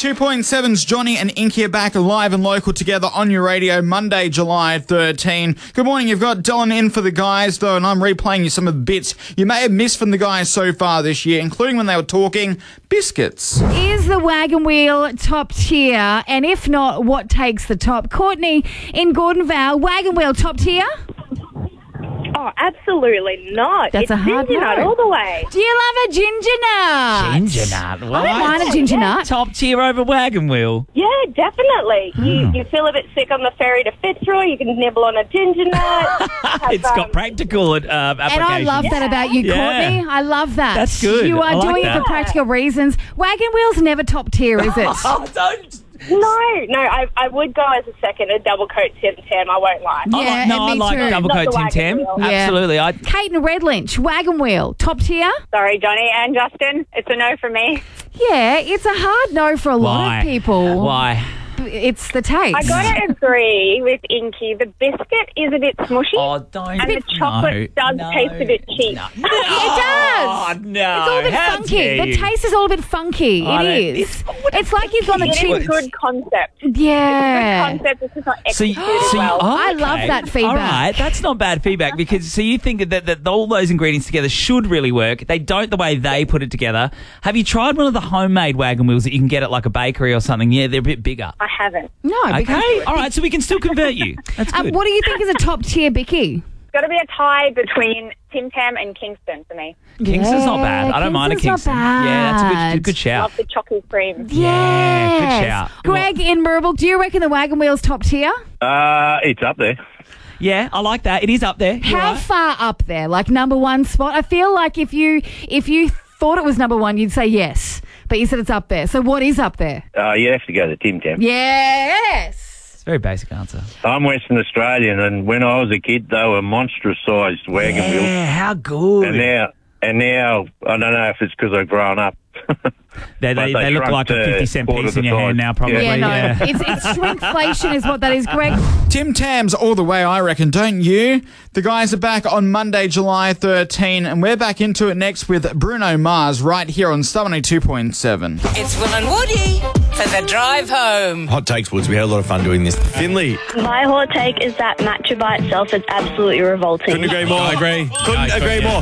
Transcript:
72.7's Johnny and Inky are back live and local together on your radio Monday, July 13. Good morning. You've got Dylan in for the guys, though, and I'm replaying you some of the bits you may have missed from the guys so far this year, including when they were talking biscuits. Is the wagon wheel top tier? And if not, what takes the top? Courtney in Gordon Vale, wagon wheel top tier? Oh, absolutely not. That's a hard ginger nut no. all the way. Do you love a ginger nut? Ginger nut, what? I don't mind a ginger nut. Top tier over wagon wheel. Yeah, definitely. You feel a bit sick on the ferry to Fitzroy, you can nibble on a ginger nut. It's got practical application. And I love that about you, Yeah. Courtney. I love that. That's good. You I are like doing that. it for practical reasons. Wagon wheel's never top tier, is it? Oh, don't. No, I would go as a second, a double coat Tim Tam, I won't lie. Yeah, I me like too. double Not coat the Tim wagon Tam. wheel. Yeah. Absolutely. Kate and Red Lynch, wagon wheel, top tier? Sorry, Johnny and Justin, it's a no from me. Yeah, it's a hard no for a lot of people. Why? It's the taste. I got to agree with Inky. The biscuit is a bit smushy. Oh, don't. And the chocolate does taste a bit cheap. No. It does. Oh, no. It's all a bit How funky. dare The you. taste is all a bit funky. I It don't- is. It's like you've gone the It cheap. is a good concept. Yeah. Good concept, it's just not So, executed well. I love that feedback. All right, that's not bad feedback because so you think that all those ingredients together should really work. They don't the way they put it together. Have you tried one of the homemade wagon wheels that you can get at like a bakery or something? Yeah, they're a bit bigger. I haven't. No, because Okay, all right, so we can still convert you. That's good. what do you think is a top tier, Bicky? It's got to be a tie between Tim Tam and Kingston for me. Kingston's not bad. I don't mind a Kingston's Kingston. not Yeah, that's a bad. good shout. Love the chocolate cream. Yeah, good Yes. shout. Greg in Murrible, do you reckon the wagon wheel's top tier? It's up there. Yeah, I like that. It is up there. You're How right. far up there? Like number one spot? I feel like if you thought it was number one, you'd say yes. But you said it's up there. So what is up there? You have to go to Tim Tam. Yes. It's a very basic answer. I'm Western Australian, and when I was a kid, they were monstrous-sized wagon wheels. Yeah, how good. And now, I don't know if it's because I've grown up. They But look shrunk like a to 50-cent quarter piece in the your hand size. now, probably. Yeah, no. It's shrinkflation is what that is, Greg. Tim Tam's all the way, I reckon, don't you? The guys are back on Monday, July 13, and we're back into it next with Bruno Mars right here on 72.7. It's Will and Woody for the drive home. Hot takes, Woods. We had a lot of fun doing this. Finley. My hot take is that matcha by itself is absolutely revolting. Couldn't agree more. I agree. Couldn't agree more.